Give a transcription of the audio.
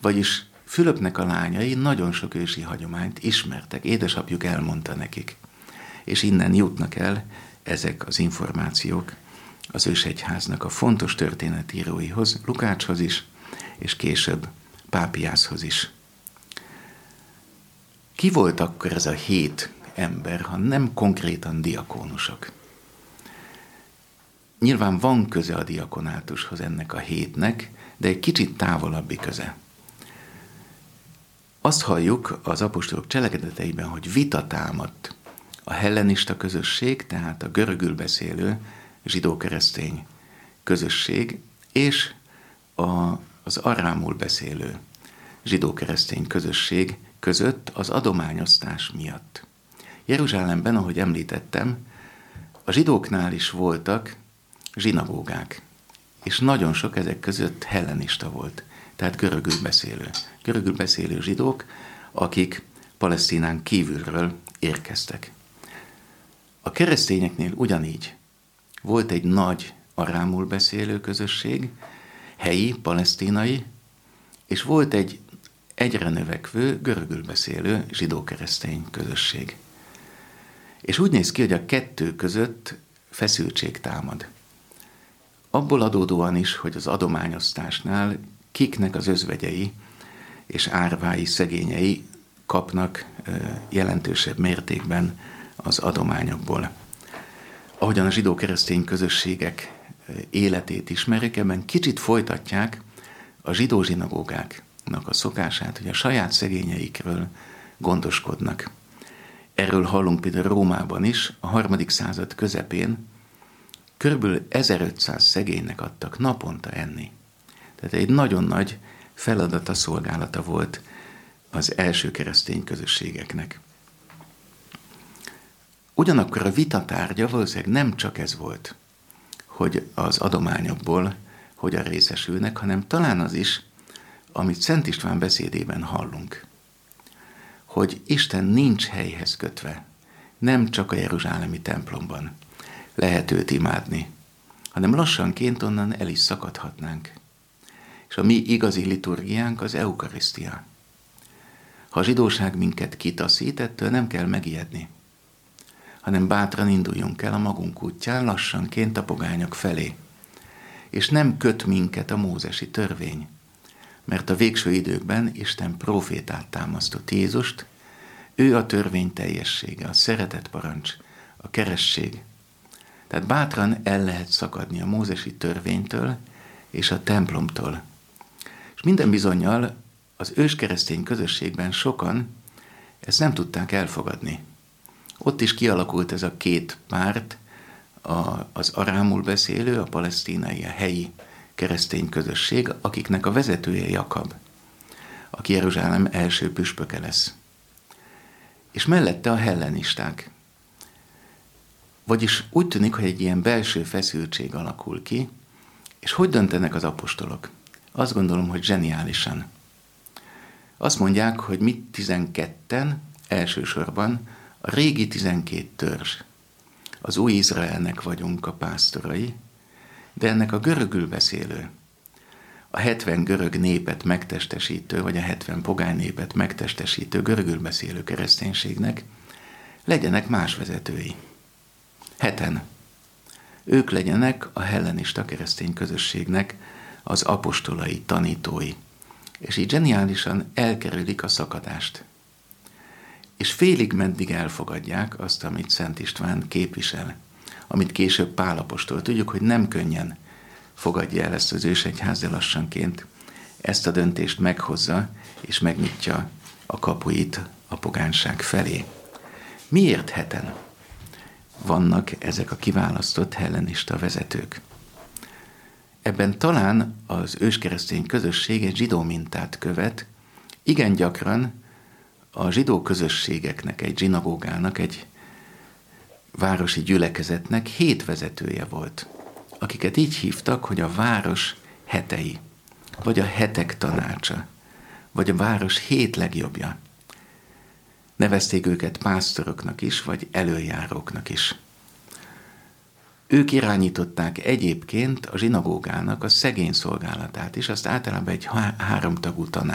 Vagyis Fülöpnek a lányai nagyon sok ősi hagyományt ismertek, édesapjuk elmondta nekik. És innen jutnak el ezek az információk az ősegyháznak a fontos történetíróihoz, Lukácshoz is, és később Pápiáshoz is. Ki volt akkor ez a 7 ember, ha nem konkrétan diakónusok? Nyilván van köze a diakonátushoz ennek a 7-nek, de egy kicsit távolabbi köze. Azt halljuk az apostolok cselekedeteiben, hogy vita támadt a hellenista közösség, tehát a görögül beszélő zsidó-keresztény közösség, és az arámul beszélő zsidó-keresztény közösség között az adományosztás miatt. Jeruzsálemben, ahogy említettem, a zsidóknál is voltak zsinagógák, és nagyon sok ezek között hellenista volt, tehát görögül beszélő zsidók, akik Palesztinán kívülről érkeztek. A keresztényeknél ugyanígy volt egy nagy arámul beszélő közösség, helyi, palesztinai, és volt egy egyre növekvő, görögül beszélő zsidó-keresztény közösség. És úgy néz ki, hogy a kettő között feszültség támad. Abból adódóan is, hogy az adományosztásnál kiknek az özvegyei és árvái, szegényei kapnak jelentősebb mértékben az adományokból. Ahogyan a zsidó-keresztény közösségek életét ismerik, ebben kicsit folytatják a zsidó zsinagógáknak a szokását, hogy a saját szegényeikről gondoskodnak. Erről hallunk például Rómában is, a 3. század közepén körülbelül 1500 szegénynek adtak naponta enni. Tehát egy nagyon nagy feladata, szolgálata volt az első keresztény közösségeknek. Ugyanakkor a vita tárgya valószínűleg nem csak ez volt, hogy az adományokból hogyan részesülnek, hanem talán az is, amit Szent István beszédében hallunk, hogy Isten nincs helyhez kötve, nem csak a jeruzsálemi templomban lehet őt imádni, hanem lassanként onnan el is szakadhatnánk. És a mi igazi liturgiánk az eukarisztia. Ha a zsidóság minket kitaszít, ettől nem kell megijedni, hanem bátran induljunk el a magunk útján lassanként a pogányok felé. És nem köt minket a mózesi törvény, mert a végső időkben Isten prófétát támasztott, Jézust, ő a törvény teljessége, a szeretet parancs, a keresztség. Tehát bátran el lehet szakadni a mózesi törvénytől és a templomtól. És minden bizonnyal az őskeresztény közösségben sokan ezt nem tudták elfogadni. Ott is kialakult ez a 2 párt, az arámul beszélő, a palesztinai, a helyi keresztény közösség, akiknek a vezetője Jakab, aki Jeruzsálem első püspöke lesz. És mellette a hellenisták. Vagyis úgy tűnik, hogy egy ilyen belső feszültség alakul ki, és hogy döntenek az apostolok? Azt gondolom, hogy zseniálisan. Azt mondják, hogy mi 12-en, elsősorban a régi 12 törzs. Az új Izraelnek vagyunk a pásztorai, de ennek a görögül beszélő, a 70 görög népet megtestesítő, vagy a 70 pogány népet megtestesítő görögül beszélő kereszténységnek legyenek más vezetői. 7-en. Ők legyenek a hellenista keresztény közösségnek az apostolai, tanítói. És így zseniálisan elkerülik a szakadást. És félig meddig elfogadják azt, amit Szent István képvisel, amit később Pál apostol. Tudjuk, hogy nem könnyen fogadja el ezt az ősegyház, de lassanként ezt a döntést meghozza, és megnyitja a kapuit a pogányság felé. Miért 7-en vannak ezek a kiválasztott hellenista vezetők? Ebben talán az őskeresztény közösség egy zsidó mintát követ, igen gyakran a zsidó közösségeknek, egy zsinagógának, egy városi gyülekezetnek 7 vezetője volt, akiket így hívtak, hogy a város hetei, vagy a hetek tanácsa, vagy a város 7 legjobbja. Nevezték őket pásztoroknak is, vagy előjáróknak is. Ők irányították egyébként a zsinagógának a szegény szolgálatát is, azt általában egy 3 tagú tanács